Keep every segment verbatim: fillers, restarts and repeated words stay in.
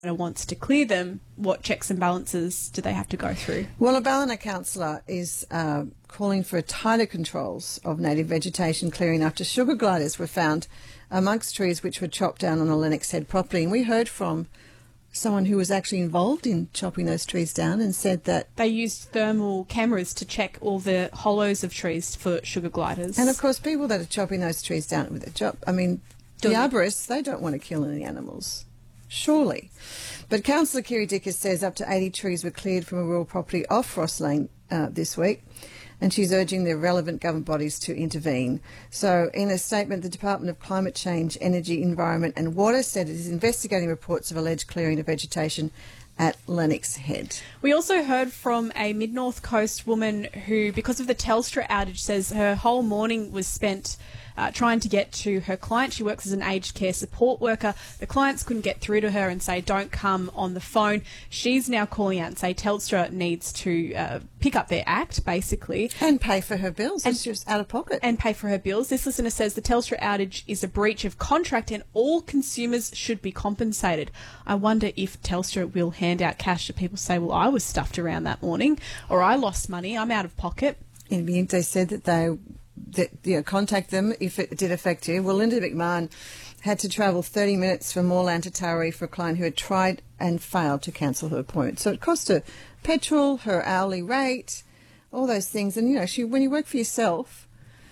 wants to clear them, what checks and balances do they have to go through? Well, a Ballina councillor is uh, calling for tighter controls of native vegetation clearing after sugar gliders were found amongst trees which were chopped down on the Lennox Head property. And we heard from someone who was actually involved in chopping those trees down and said that they used thermal cameras to check all the hollows of trees for sugar gliders. And of course, people that are chopping those trees down with a chop, I mean, the arborists, they don't want to kill any animals. Surely. But Councillor Kiri Dickus says up to eighty trees were cleared from a rural property off Frost Lane uh, this week, and she's urging the relevant government bodies to intervene. So in a statement, the Department of Climate Change, Energy, Environment and Water said it is investigating reports of alleged clearing of vegetation at Lennox Head. We also heard from a Mid-North Coast woman who, because of the Telstra outage, says her whole morning was spent Uh, trying to get to her client. She works as an aged care support worker. The clients couldn't get through to her and say, don't come on the phone. She's now calling out and say Telstra needs to uh, pick up their act, basically. And pay for her bills. And, it's just out of pocket. And pay for her bills. This listener says the Telstra outage is a breach of contract and all consumers should be compensated. I wonder if Telstra will hand out cash to people who say, well, I was stuffed around that morning, or I lost money, I'm out of pocket. And they said that they... That, you know, contact them if it did affect you. Well, Linda McMahon had to travel thirty minutes from Moorland to Taree for a client who had tried and failed to cancel her appointment. So it cost her petrol, her hourly rate, all those things. And, you know, she when you work for yourself,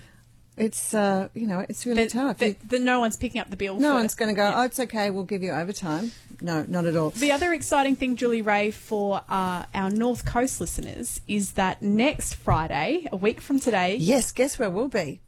it's, uh, you know, it's really the, tough. The, the, no one's picking up the bill. No for, one's going to go, yeah. oh, it's okay, we'll give you overtime. No, not at all. The other exciting thing, Julie Ray, for uh, our North Coast listeners is that next Friday, a week from today... Yes, guess where we'll be?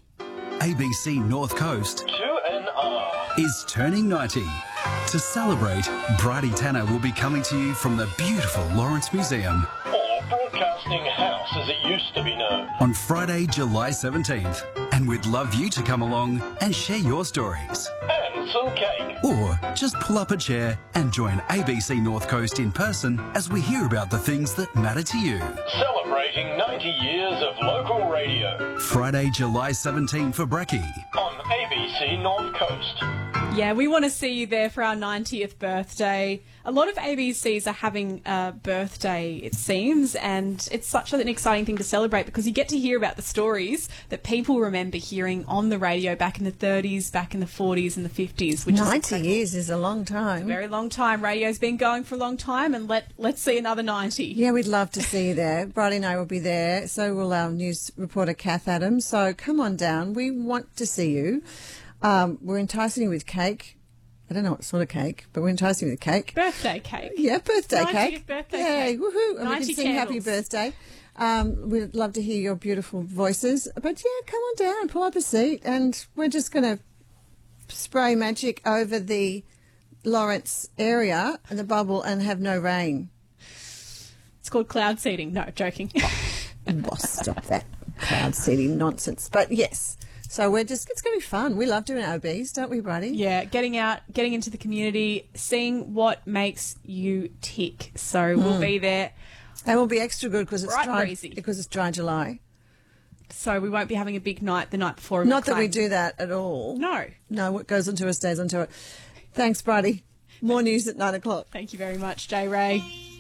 A B C North Coast two N R is turning ninety. To celebrate, Bridie Tanner will be coming to you from the beautiful Lawrence Museum. Or Broadcasting House as it used to be known. On Friday, July seventeenth. And we'd love you to come along and share your stories. And some cake. Or just pull up a chair and join A B C North Coast in person as we hear about the things that matter to you. Celebrating ninety years of local radio. Friday, July seventeenth for Brekkie. On A B C North Coast. Yeah, we want to see you there for our ninetieth birthday. A lot of A B Cs are having a birthday, it seems, and it's such an exciting thing to celebrate because you get to hear about the stories that people remember hearing on the radio back in the thirties, back in the forties and the fifties. Which ninety is years is a long time. A very long time. Radio's been going for a long time, and let, let's see another ninety. Yeah, we'd love to see you there. Bridie and I will be there. So will our news reporter, Kath Adams. So come on down. We want to see you. Um, we're enticing you with cake. I don't know what sort of cake, but we're enticing you with cake. Birthday cake. Yeah, birthday cake. Birthday Yay, cake. Woohoo. And we can sing candles. happy birthday. Um, we'd love to hear your beautiful voices. But yeah, come on down, pull up a seat, and we're just going to spray magic over the Lawrence area and the bubble and have no rain. It's called cloud seeding. No, joking. Oh, stop that cloud seeding nonsense. But yes. So we're just, it's going to be fun. We love doing O Bs, don't we, Bridie? Yeah, getting out, getting into the community, seeing what makes you tick. So mm. we'll be there. And we'll be extra good because it's right dry, breezy. because it's dry July. So we won't be having a big night the night before. Not that we do that at all. No. No, what goes onto us stays onto it. Thanks, Bridie. More news at nine o'clock. Thank you very much, Jay Ray.